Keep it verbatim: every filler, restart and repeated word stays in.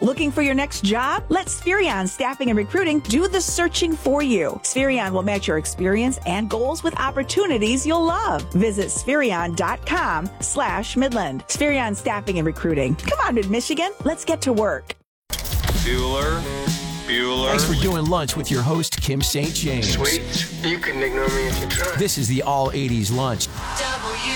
Looking for your next job? Let Spherion Staffing and Recruiting do the searching for you. Spherion will match your experience and goals with opportunities you'll love. Visit Spherion.com slash Midland. Spherion Staffing and Recruiting. Come on, Mid-Michigan. Let's get to work. Bueller. Bueller. Thanks for doing lunch with your host, Kim Saint James. Sweet. You can ignore me if you try. This is the All eighties Lunch. W